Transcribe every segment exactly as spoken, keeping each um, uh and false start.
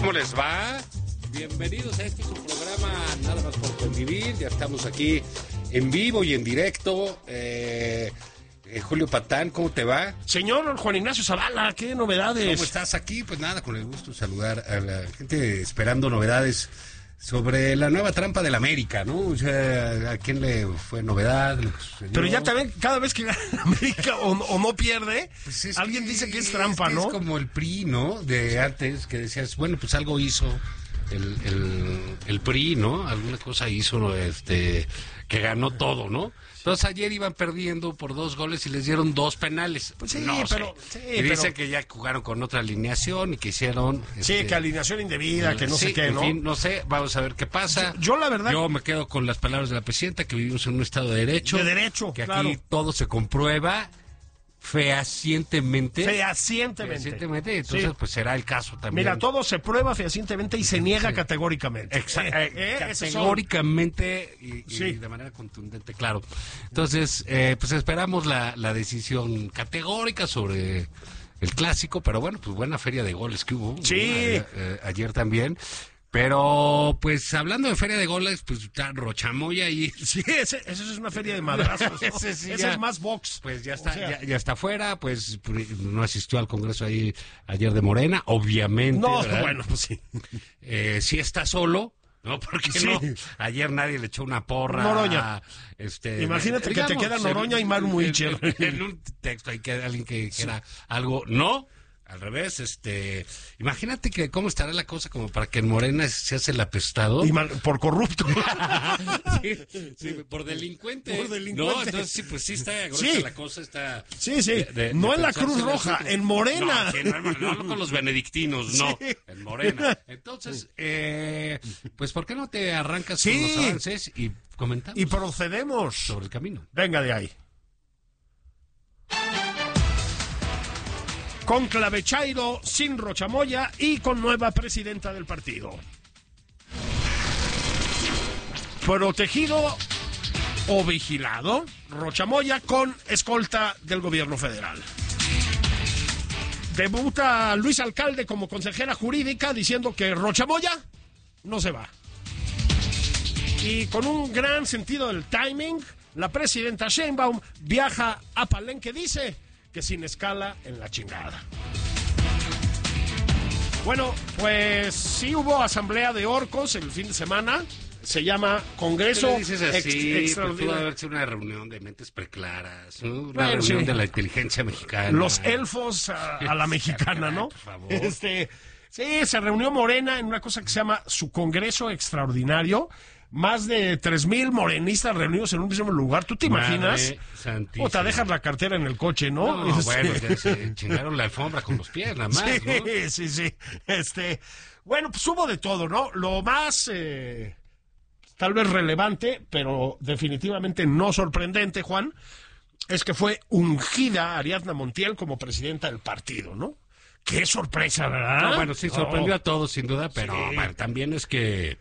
¿cómo les va? Bienvenidos a este su programa Nada más por convivir. Ya estamos aquí en vivo y en directo. Eh, eh, Julio Patán, ¿cómo te va? Señor Juan Ignacio Zavala, ¿qué novedades? ¿Cómo estás aquí? Pues nada, con el gusto de saludar a la gente esperando novedades sobre la nueva trampa del América, ¿no? O sea, ¿a quién le fue novedad? Lo que sucedió? Pero ya también, cada vez que gana América o, o no pierde, Pues es alguien que, dice que es trampa, es que ¿no? Es como el P R I, ¿no? De antes, que decías, bueno, pues algo hizo el, el, el P R I, ¿no? Alguna cosa hizo, este, que ganó todo, ¿no? Entonces ayer iban perdiendo por dos goles y les dieron dos penales. Pues sí, no pero... sé. Sí, y dice pero... que ya jugaron con otra alineación y que hicieron... Sí, este, que alineación indebida, que no sí, sé qué, en ¿no? fin, no sé, vamos a ver qué pasa. Yo, yo la verdad... Yo me quedo con las palabras de la presidenta, que vivimos en un estado de derecho. De derecho, que aquí claro. todo se comprueba fehacientemente. Fehacientemente. Fehacientemente, entonces Sí. pues será el caso también. Mira, todo se prueba fehacientemente y se niega Sí. categóricamente. Exa- Eh, eh, eh, esos son- categóricamente y, y Sí. de manera contundente, claro. Entonces, eh, pues esperamos la, la decisión categórica sobre el clásico, pero bueno, pues buena feria de goles que hubo. ¿no? Sí. Ayer, eh, ayer también. Pero, pues, hablando de feria de goles, pues, está Rochamoya y... Sí, ese, eso es una feria de madrazos, ¿no? Ese sí Ese ya- es más box. Pues ya está, O sea, ya, ya está fuera, pues no asistió al Congreso ahí ayer de Morena, obviamente. No, ¿verdad? bueno, pues sí. Eh, sí está solo, ¿no? Porque Sí. no, ayer nadie le echó una porra. Noroña. Este, Imagínate que te queda en- Noroña y Maru en- Muicher. En, en un texto hay que alguien que, que era algo, no. Al revés, este, imagínate que cómo estará la cosa como para que en Morena se hace el apestado. Y mal- por corrupto. sí, sí, por delincuente. Por delincuente. No, entonces sí, pues sí está gruesa Sí. la cosa, está... Sí, sí. de- de- no de en la pensarse Cruz el Roja, asunto. en Morena. No, sí, no, no, no con los benedictinos, no, Sí. en Morena. Entonces, eh, pues ¿por qué no te arrancas Sí. con los avances y comentamos Y procedemos. sobre el camino? Venga de ahí. Con Clavechairo, sin Rochamoya y con nueva presidenta del partido. Protegido o vigilado, Rochamoya con escolta del gobierno federal. Debuta Luis Alcalde como consejera jurídica diciendo que Rochamoya no se va. Y con un gran sentido del timing, la presidenta Sheinbaum viaja a Palenque, dice que sin escala en la chingada. Bueno, pues sí hubo asamblea de orcos el fin de semana. Se llama Congreso ¿Qué le dices así? Ex- Pues pudo Extraordinario. haber sido una reunión de mentes preclaras, ¿no? Una Bueno, reunión sí. de la inteligencia mexicana. Los elfos a, a la mexicana, ¿no? Por favor. Este, sí, se reunió Morena en una cosa que se llama su Congreso Extraordinario. Más de tres mil morenistas reunidos en un mismo lugar. ¿Tú te imaginas? Madre santísima. O te dejas la cartera en el coche, ¿no? No, Este, bueno, ya se chingaron la alfombra con los pies, nada más, sí, ¿no? sí, sí. Este, bueno, pues hubo de todo, ¿no? Lo más, eh, tal vez relevante, pero definitivamente no sorprendente, Juan, es que fue ungida Ariadna Montiel como presidenta del partido, ¿no? Qué sorpresa, ¿verdad? No, bueno, sí, sorprendió No. a todos, sin duda, pero Sí. bueno, también es que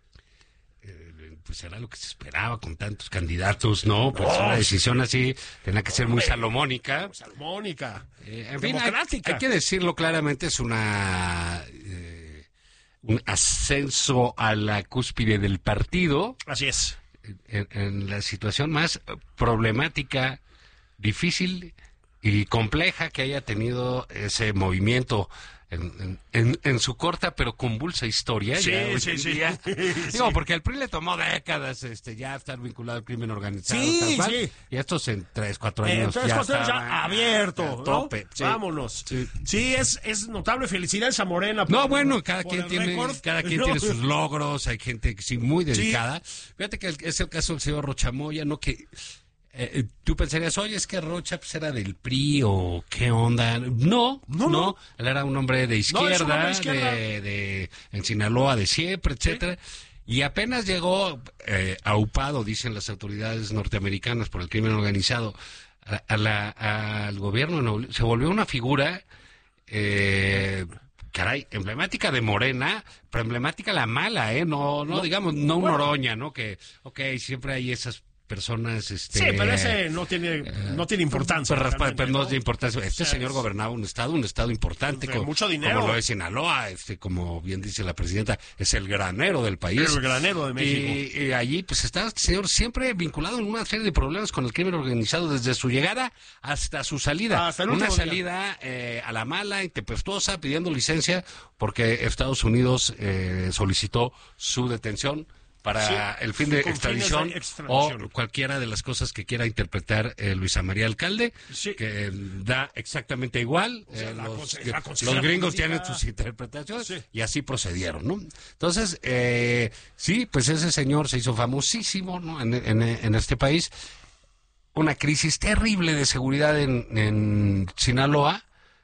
eh, pues era lo que se esperaba con tantos candidatos, ¿no? Pues No, una sí. decisión así tenía que ser muy salomónica. Salmónica. Eh, en fin, hay, democrática. hay que decirlo claramente, es una eh, un ascenso a la cúspide del partido Así es. en, en la situación más problemática, difícil y compleja que haya tenido ese movimiento en, en, en, en su corta pero convulsa historia. Sí, ya hoy sí, en sí. día. Sí. Digo, porque al P R I le tomó décadas este, ya estar vinculado al crimen organizado. Sí, tal cual, sí. Y estos en tres, cuatro Eh, años Entonces, ya cuando ya estaban abierto, a ¿no? tope. Sí. Vámonos. Sí. Sí, es, es notable. Felicidades a Morena. por- No, bueno, cada por quien el tiene, récord. cada quien No. tiene sus logros, hay gente que sí muy dedicada. Fíjate que el- es el caso del señor Rochamoya, ¿no? Que eh, eh, tú pensarías, oye, es que Rocha pues, era del P R I o qué onda. No, No, no, no. él era un hombre de es un hombre izquierda, de izquierda. de, de en Sinaloa de siempre, etcétera. Y apenas llegó eh, aupado, dicen las autoridades norteamericanas, por el crimen organizado, a, a la, al gobierno, no, se volvió una figura, eh, caray, emblemática de Morena, pero emblemática la mala, ¿eh? No, no digamos, no un bueno. Noroña, ¿no? Que, ok, siempre hay esas personas... Este, sí, pero ese no tiene, no tiene importancia. Pero, pero, pero no ¿no? es de importancia. Este o sea, señor gobernaba un estado, un estado importante. De como, mucho dinero. Como lo es Sinaloa, este, como bien dice la presidenta, es el granero del país. El granero de México. Y, y allí pues está este señor siempre vinculado en una serie de problemas con el crimen organizado desde su llegada hasta su salida. Hasta el una último salida eh, a la mala, intempestuosa, pidiendo licencia porque Estados Unidos eh, solicitó su detención para sí, el fin de extradición, de extradición o cualquiera de las cosas que quiera interpretar eh, Luisa María Alcalde, sí. que eh, da exactamente igual. O sea, eh, los, cosa, que, los gringos política... tienen sus interpretaciones sí. y así procedieron, ¿no? Entonces, eh, sí, pues ese señor se hizo famosísimo, ¿no? en, en, en este país. Una crisis terrible de seguridad en, en Sinaloa,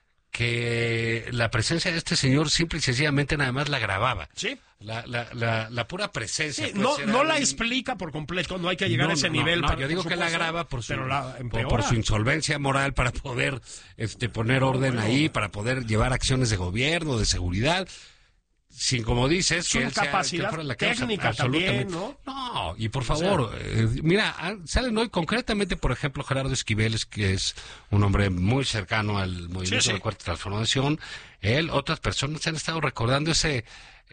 que la presencia de este señor simple y sencillamente nada más la agravaba. Sí. La, la, la, la pura presencia. Sí, no no la explica por completo, no hay que llegar no, a ese no, nivel. No, para, yo digo por que la agrava por su, la por, por su insolvencia moral para poder este, poner orden bueno, ahí, para poder llevar acciones de gobierno, de seguridad. Sin, como dices, su que capacidad sea, que la técnica causa, también, ¿no? No, y por favor, o sea, eh, mira, salen hoy concretamente, por ejemplo, Gerardo Esquivel, que es un hombre muy cercano al movimiento sí, sí. de la Cuarta Transformación. Él, otras personas han estado recordando ese,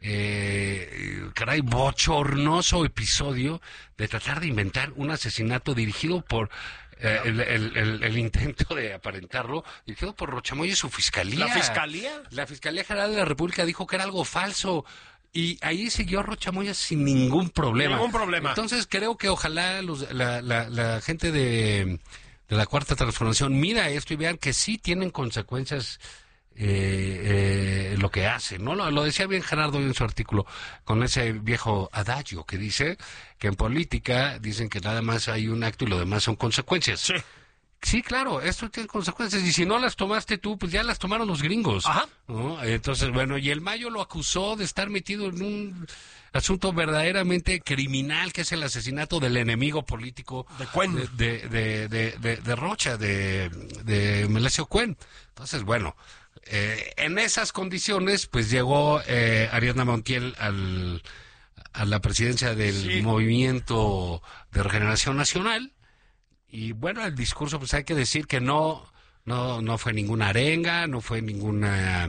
eh, caray, bochornoso episodio de tratar de inventar un asesinato dirigido por... Eh, el, el, el, el intento de aparentarlo, dirigido por Rochamoya y su fiscalía. ¿La fiscalía? La Fiscalía General de la República dijo que era algo falso. Y ahí siguió Rochamoya sin ningún problema. Ningún problema. Entonces creo que ojalá los, la, la, la gente de, de la Cuarta Transformación mira esto y vean que sí tienen consecuencias eh, eh, lo que hacen, ¿no? Lo, lo decía bien Gerardo en su artículo, con ese viejo adagio que dice que en política dicen que nada más hay un acto y lo demás son consecuencias. Sí. Sí, claro, esto tiene consecuencias y si no las tomaste tú, pues ya las tomaron los gringos. Ajá. ¿No? Entonces, bueno, y el Mayo lo acusó de estar metido en un asunto verdaderamente criminal, que es el asesinato del enemigo político de Cuen. de, de, de, de, de, de Rocha, de, de Melesio Cuen. Entonces, bueno, eh, en esas condiciones, pues llegó eh, Ariadna Montiel al, a la presidencia del sí. Movimiento de Regeneración Nacional. Y bueno, el discurso, pues hay que decir que no, no, no fue ninguna arenga, no fue ninguna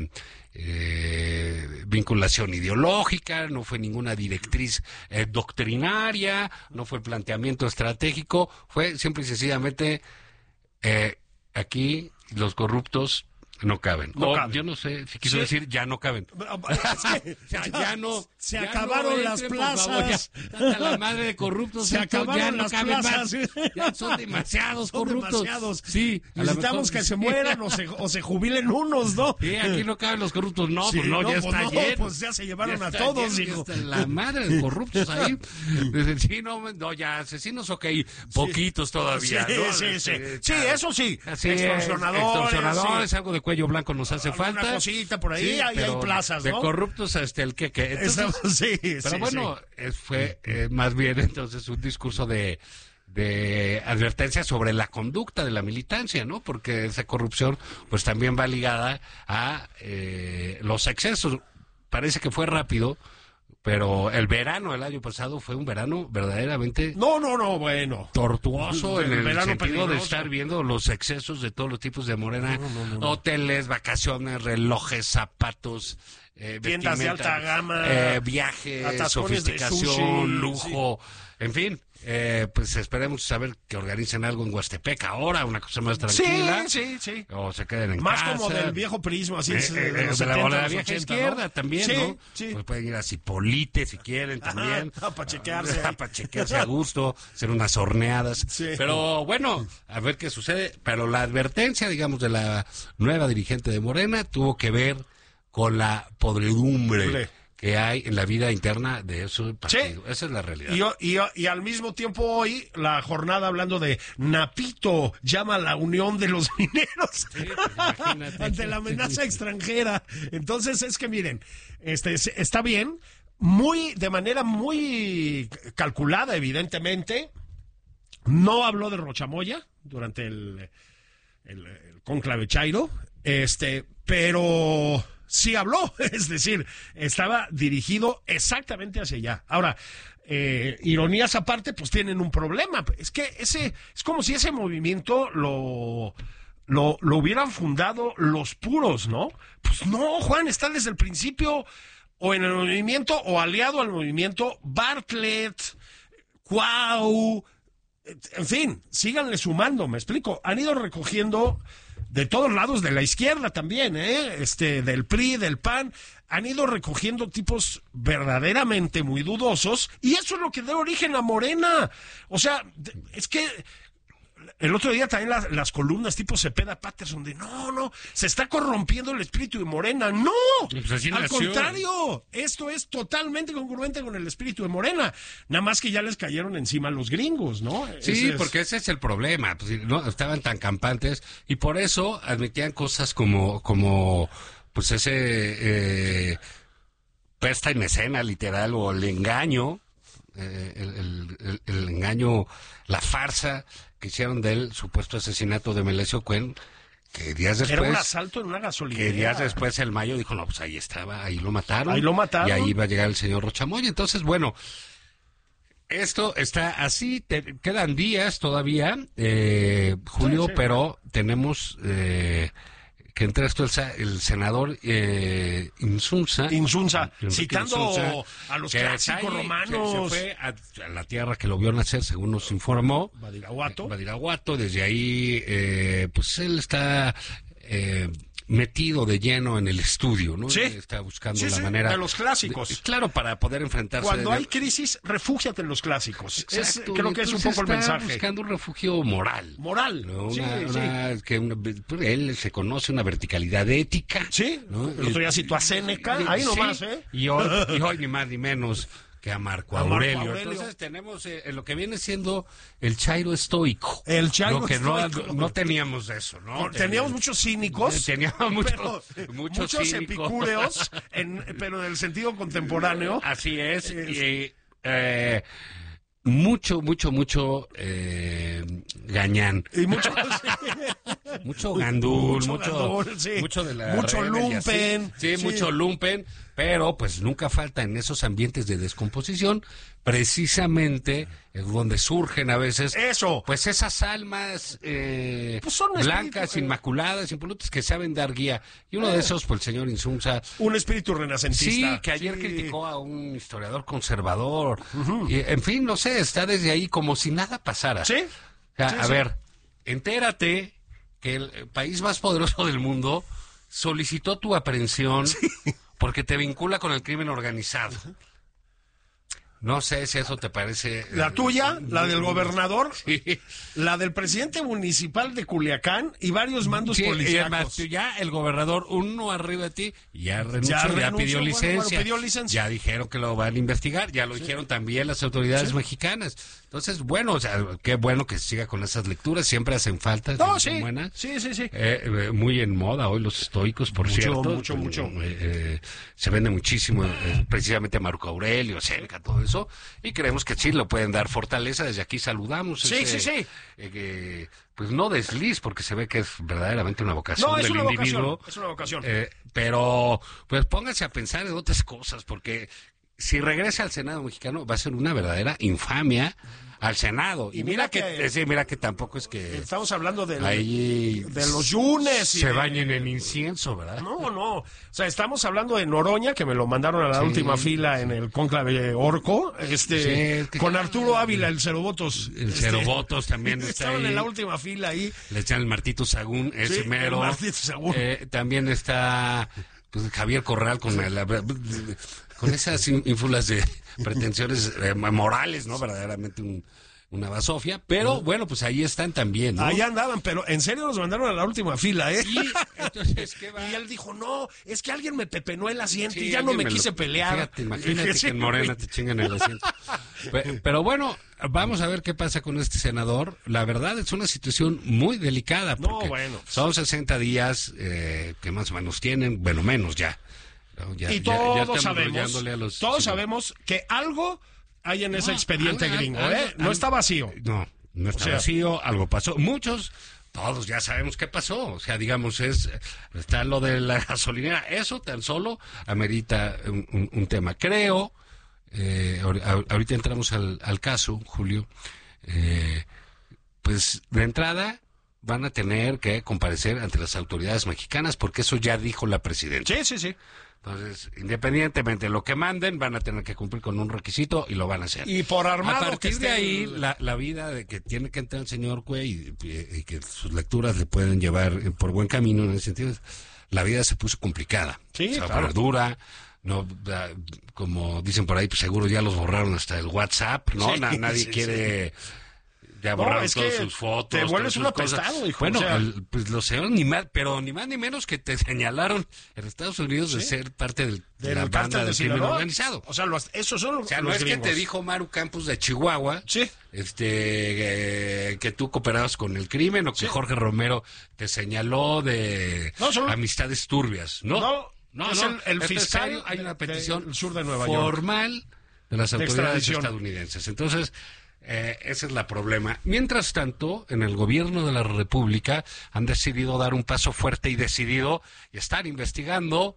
eh, vinculación ideológica, no fue ninguna directriz eh, doctrinaria, no fue planteamiento estratégico, fue simple y sencillamente eh, aquí los corruptos no caben. No o, caben. Yo no sé si quiso sí. decir ya no caben. Es que ya, ya no. Se ya acabaron no las entren, plazas. Favor, ya, la madre de corruptos. Se acabaron ya no las caben plazas. Más. Ya son demasiados son corruptos. Demasiados. Sí. Necesitamos que se mueran o se, o se jubilen unos, ¿no? Sí, aquí no caben los corruptos. No, sí, pues no, no, ya pues está no, lleno. Pues ya se llevaron ya a todos, lleno, hijo. La madre de corruptos ahí. Dicen, sí, no, no, ya asesinos, ok, poquitos sí. todavía, sí, ¿no? Sí, sí, este, sí. Eso sí. Así extorsionadores. Extorsionadores, sí. algo de cuello blanco nos hace falta. Una cosita por ahí, sí, ahí hay plazas, de ¿no? De corruptos hasta el que que. Entonces, sí, pero sí, bueno, sí. Es, fue eh, más bien entonces un discurso de de advertencia sobre la conducta de la militancia, ¿no? Porque esa corrupción pues también va ligada a eh, los excesos. Parece que fue rápido, pero el verano del año pasado fue un verano verdaderamente... No, no, no, bueno. Tortuoso en el, el sentido peligroso. de estar viendo los excesos de todos los tipos de Morena. No, no, no, no. Hoteles, vacaciones, relojes, zapatos, eh, tiendas de alta gama. Eh, viajes, sofisticación, sushi, lujo, sí. En fin. Eh, pues esperemos saber que organicen algo en Huastepec ahora, una cosa más tranquila. Sí, sí, sí. O se queden en más casa. Más como del viejo prismo, así eh, es. Eh, de, los de, setenta, la, de la vieja ochenta, izquierda, ¿no? También, sí, ¿no? Sí. Pues pueden ir a Cipolite si quieren también. Ajá, para chequearse. Para chequearse a gusto, hacer unas horneadas. Sí. Pero bueno, a ver qué sucede. Pero la advertencia, digamos, de la nueva dirigente de Morena tuvo que ver con la podredumbre que hay en la vida interna de esos partidos. Sí. Esa es la realidad. Y, y, y al mismo tiempo hoy, la jornada hablando de Napito llama a la unión de los mineros sí, pues ante la amenaza extranjera. Entonces es que miren, este está bien, muy de manera muy calculada, evidentemente. No habló de Rochamoya durante el, el, el cónclave Chairo, este, pero sí habló, es decir, estaba dirigido exactamente hacia allá. Ahora, eh, ironías aparte, pues tienen un problema. Es que ese es como si ese movimiento lo, lo, lo hubieran fundado los puros, ¿no? Pues no, Juan, está desde el principio o en el movimiento o aliado al movimiento Bartlett, Cuau, en fin, síganle sumando, me explico. Han ido recogiendo de todos lados, de la izquierda también, ¿eh? Este, del P R I, del P A N, han ido recogiendo tipos verdaderamente muy dudosos, y eso es lo que da origen a Morena. O sea, es que el otro día también las, las columnas tipo Cepeda Patterson de no, no, se está corrompiendo el espíritu de Morena. ¡No! Pues así al nació. contrario, esto es totalmente congruente con el espíritu de Morena. Nada más que ya les cayeron encima los gringos, ¿no? Sí, ese es... porque ese es el problema. Pues, no, estaban tan campantes y por eso admitían cosas como, como pues ese eh, pesta en escena literal o el engaño, eh, el, el, el, el engaño, la farsa que hicieron del supuesto asesinato de Melesio Cuen, que días después... Era un asalto en una gasolinera. Que días después el Mayo dijo, no, pues ahí estaba, ahí lo mataron. Ahí lo mataron. Y ahí iba a llegar el señor Rochamoya. Entonces, bueno, esto está así, te, quedan días todavía, eh, Julio, Sí, sí. pero tenemos... Eh, que entre esto el, el senador eh, Insunza, Insunza, Enrique citando Insunza, a los que clásicos ahí romanos. Se, se fue a, a la tierra que lo vio nacer, según nos informó. Badiraguato. Eh, Badiraguato, desde ahí, eh, pues él está eh, metido de lleno en el estudio, ¿no? Sí. Está buscando Sí, la sí, manera... de los clásicos. De, claro, para poder enfrentarse... Cuando de, hay crisis, refúgiate en los clásicos. Es, Exacto, creo que es un entonces poco el está mensaje. buscando un refugio moral. Moral. ¿No? Una, Sí, una- sí. que una- él se conoce una verticalidad ética. Sí, ¿no? el otro día citó a Séneca, ahí Sí, nomás, ¿eh? Y hoy, y hoy ni más ni menos que a Marco, A Marco Aurelio. Aurelio. Entonces tenemos eh, lo que viene siendo el chairo estoico. El chairo Lo que no- estoico. No, teníamos eso, ¿no? Teníamos muchos cínicos. Teníamos muchos, pero muchos, muchos cínicos. epicúreos, en, pero en el sentido contemporáneo. Así es. Es- Y, eh, mucho, mucho, mucho eh, gañán. Y muchos. Mucho gandul, Mucho mucho, gandul, sí. mucho de la Mucho rebel y así. lumpen, Sí, sí. mucho lumpen, pero pues nunca falta en esos ambientes de descomposición, precisamente es donde surgen a veces Eso. pues esas almas eh, Pues son blancas, espíritu, eh. inmaculadas, impolutas, que saben dar guía. Y uno de esos, pues el señor Insunza, Un espíritu renacentista. sí, que ayer Sí. criticó a un historiador conservador. Y, en fin, no sé, está desde ahí como si nada pasara. Sí. O sea, Sí, a sí. ver, entérate que el país más poderoso del mundo solicitó tu aprehensión porque te vincula con el crimen organizado. No sé si eso te parece... La eh, tuya, la del gobernador, Sí. la del presidente municipal de Culiacán y varios mandos Sí, y policíacos. además, tú ya el gobernador, uno arriba de ti, ya renunció, ya, renunció, pidió, bueno, licencia, bueno, pidió licencia. ya dijeron que lo van a investigar, ya lo dijeron también las autoridades Sí. mexicanas. Entonces, bueno, o sea, qué bueno que siga con esas lecturas, siempre hacen falta, No, son sí. buenas. Sí, sí, sí. Eh, eh, muy en moda hoy los estoicos, por Mucho, cierto. mucho, mucho. Eh, eh, se vende muchísimo, eh, precisamente Marco Aurelio, Séneca, todo eso. Y creemos que sí lo pueden dar fortaleza. Desde aquí saludamos. Sí, ese, sí, sí. eh, que, pues no desliz, porque se ve que es verdaderamente una vocación No, es del una individuo. vocación. Es una vocación. Eh, pero, pues pónganse a pensar en otras cosas, porque si regresa al Senado mexicano va a ser una verdadera infamia al Senado. Y, Y mira, mira que, que- eh, sí, mira que tampoco es que Estamos hablando del- ahí de los yunes. y se de- bañen en incienso, ¿verdad? No, no. O sea, estamos hablando de Noroña, que me lo mandaron a la Sí, última fila en el cónclave Orco, este, Sí, es que- con Arturo Ávila, el Cerobotos. El este, Cerobotos también está Estaban ahí. en la última fila ahí. Le echan el Martito Sagún, ese Sí, mero. el Martito Sagún. Eh, también está pues, Javier Corral con, la- con esas ín- ínfulas de pretensiones eh, morales, ¿no? Verdaderamente un- una basofia. Pero bueno, pues ahí están también, ¿no? Ahí andaban, pero en serio nos mandaron a la última fila, ¿eh? Y entonces, ¿qué va? Y él dijo, no, es que alguien me pepenó el asiento Sí, y ya no alguien me lo- quise pelear. Fíjate, imagínate Sí, que en Morena te chingan el asiento. Pe- Pero bueno, vamos a ver qué pasa con este senador. La verdad es una situación muy delicada. No, Porque bueno, pues. son sesenta días eh, que más o menos tienen, bueno, menos ya. ¿No? Ya- y ya- ya todos estamos sabemos, rollándole a los- todos sí. sabemos que algo hay en ese No, expediente algo- gringo, algo- ¿eh? No algo- está vacío. No, no está O sea- vacío, algo pasó. Muchos todos ya sabemos qué pasó. O sea, digamos, es está lo de la gasolinera. Eso tan solo amerita un, un, un tema. Creo, eh, ahorita entramos al, al caso, Julio, eh, pues de entrada van a tener que comparecer ante las autoridades mexicanas porque eso ya dijo la presidenta. Sí, sí, sí. Entonces, independientemente de lo que manden, van a tener que cumplir con un requisito y lo van a hacer. Y por armado a partir que de ahí, el... la, la vida de que tiene que entrar el señor Cue y, y, y que sus lecturas le pueden llevar por buen camino en ese sentido, la vida se puso complicada. Sí, se va a claro. poner dura. No, da, como dicen por ahí, pues seguro ya los borraron hasta el WhatsApp, ¿no? Sí, Na, nadie sí, quiere... Sí. Ya No, borraron es todas que sus fotos. te vuelves un todas sus apestado, cosas. hijo. Bueno, o sea... el, pues lo sé, ni más, pero ni más ni menos que te señalaron en Estados Unidos ¿Sí? de ser parte del, de del la banda de del crimen Sinaloa. organizado. O sea, los, esos son O sea, los no es gringos. que te dijo Maru Campos de Chihuahua, Sí. este, eh, que tú cooperabas con el crimen o que Sí. Jorge Romero te señaló de No, son- amistades turbias, ¿no? No, no, es no. el, el Esto es fiscal serio, hay una de- petición del sur de Nueva York. formal de las De autoridades extradición. estadounidenses. Entonces, eh, ese es el problema. Mientras tanto, en el gobierno de la República han decidido dar un paso fuerte y decidido y estar investigando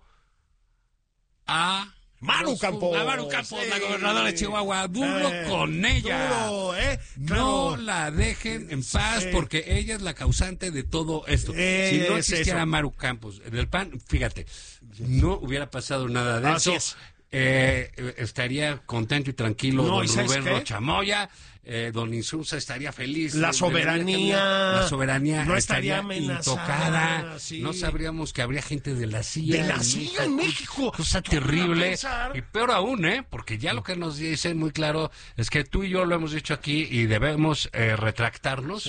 a Maru los- Campos. a Maru Campos, Sí. la gobernadora de Chihuahua. Duro Eh, con ella. Duro, ¿eh? No Claro. la dejen en paz Sí. porque ella es la causante de todo esto. Es si no existiera eso. Maru Campos del P A N, fíjate, no hubiera pasado nada de Así eso. es. Eh, estaría contento y tranquilo No, don ¿y sabes Rubén qué? Rocha Moya, eh, don Insulza estaría feliz. La de- soberanía. de- la soberanía No estaría estaría amenazada, intocada. sí. No sabríamos que habría gente de la C I A. De la en C I A México. en México. Cosa ¿Tú vas a terrible. pensar? Y peor aún, ¿eh? Porque ya lo que nos dicen muy claro es que tú y yo lo hemos dicho aquí y debemos eh, retractarnos.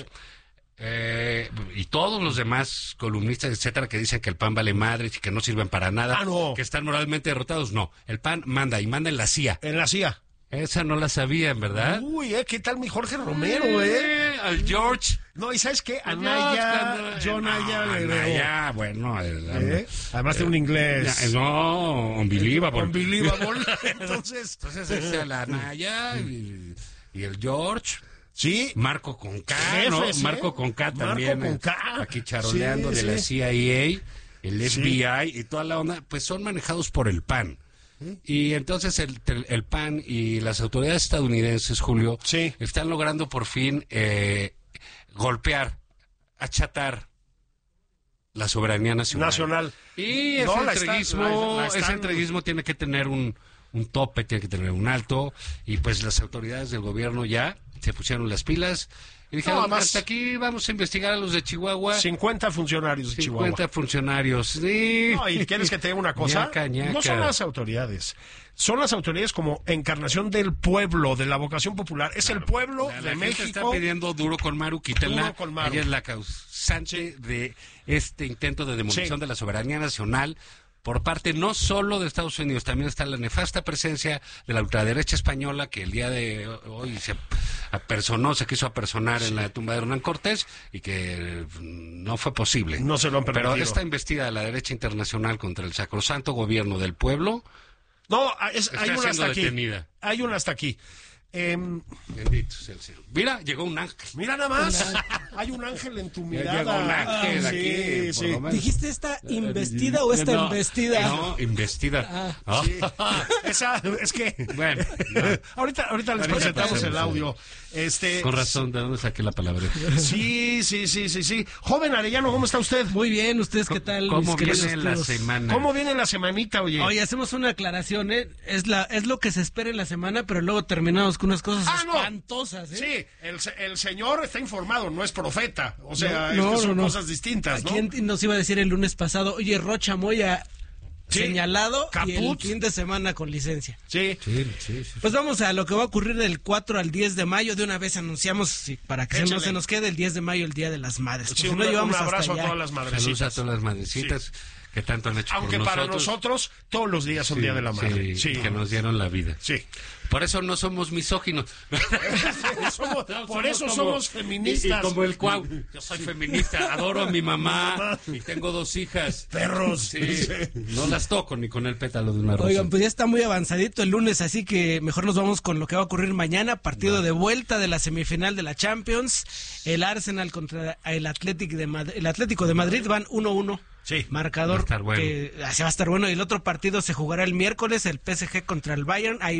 Eh, y todos los demás columnistas, etcétera, que dicen que el P A N vale madres y que no sirven para nada, Ah, no. que están moralmente derrotados, no. El P A N manda y manda en la C I A. En la C I A. Esa no la sabían, ¿verdad? Uy, ¿eh? ¿Qué tal mi Jorge Romero, eh? Eh, al George. No, ¿y sabes qué? Al Anaya, George, John no, Anaya, le veo. Anaya, bueno. el- ¿Eh? Además tiene un inglés. Ya, no, unbelievable. Unbelievable. Entonces, Entonces, este, la Anaya y, y el George. sí. Marco con K, Jefes, ¿no? ¿eh? Marco con K también. Marco con eh, K. Aquí charoleando Sí, de la sí. C I A, el F B I Sí. y toda la onda, pues son manejados por el P A N. Y entonces el, el P A N y las autoridades estadounidenses, Julio, Sí. están logrando por fin eh, golpear, achatar la soberanía nacional. Nacional. Y ese No, la está- entreguismo, la- la están- ese entreguismo tiene que tener un, un tope, tiene que tener un alto, y pues las autoridades del gobierno ya se pusieron las pilas y dijeron, No, además- hasta aquí vamos a investigar a los de Chihuahua, cincuenta funcionarios de cincuenta Chihuahua. funcionarios. Sí. No, ¿y quieres que te diga una cosa? Ñaca, ñaca. No son las autoridades. Son las autoridades como encarnación del pueblo, de la vocación popular. Es el pueblo La- de la gente México. está pidiendo duro con Maru, quítenla. Duro con Maru. Ella es la causante de este intento de demolición Sí. de la soberanía nacional por parte no solo de Estados Unidos, también está la nefasta presencia de la ultraderecha española que el día de hoy se apersonó, se quiso apersonar en la tumba de Hernán Cortés y que no fue posible. No se lo han permitido. Pero esta embestida de la derecha internacional contra el sacrosanto gobierno del pueblo No, es- está hay una hasta siendo aquí. detenida. Hay una hasta aquí. Em, Bendito sea el Señor. Mira, llegó un ángel. mira nada más. Hay un ángel en tu Ya mirada. llegó un ángel Ah, aquí, sí, por sí. lo menos. ¿Dijiste esta investida o esta No, embestida? No, investida. Ah. Sí. Esa, es que. Bueno, no. ahorita, ahorita les Ahorita presentamos pasemos, el sí. audio. Este, Con razón, ¿de dónde saqué la palabra? Sí, sí, sí, sí, sí. Joven Arellano, ¿cómo está usted? Muy bien, ¿ustedes qué tal? ¿Cómo mis queridos viene la tíos? semana? ¿Cómo viene la semanita, oye? Oye, hacemos una aclaración, ¿eh? Es, la, es lo que se espera en la semana, pero luego terminamos con unas cosas Ah, no. espantosas, ¿eh? Sí, el, se- el señor está informado, no es profeta. O sea, No, es no, que son no, no. cosas distintas, ¿no? ¿Quién nos iba a decir el lunes pasado? Oye, Rocha Moya Sí. señalado y el Caput. fin de semana con licencia. Sí. Sí, sí, sí. Pues vamos a lo que va a ocurrir del cuatro al diez de mayo. De una vez anunciamos, sí, para que se- no Échale. se nos quede el diez de mayo, el Día de las Madres. Pues Sí, si un, no un llevamos hasta abrazo a allá. todas las Saludos a madrecitas. todas las madrecitas que tanto han hecho Aunque por para nosotros. nosotros todos los días son Sí, Día de la Madre. sí, Sí, que nos dieron la vida. sí. Por eso no somos misóginos. Somos- No, por eso como- somos y- feministas. Y, como el Cuau. Yo soy feminista, adoro a mi mamá y tengo dos hijas. Perros. Sí, no las toco ni con el pétalo de una rosa. Oigan, pues ya está muy avanzadito el lunes, así que mejor nos vamos con lo que va a ocurrir mañana. Partido de vuelta de la semifinal de la Champions. El Arsenal contra el Atlético de Madrid, el Atlético de Madrid van uno uno. Sí, Marcador va a estar bueno. que así va a estar bueno. Y el otro partido se jugará el miércoles, el P S G contra el Bayern. Ahí